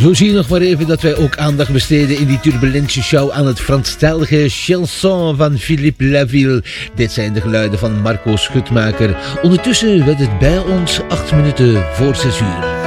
Zo zie je nog maar even dat wij ook aandacht besteden in die Turbulentie Show aan het Franstalige chanson van Philippe Laville. Dit zijn de geluiden van Marco Schutmaker. Ondertussen werd het bij ons 8 minuten voor 6 uur.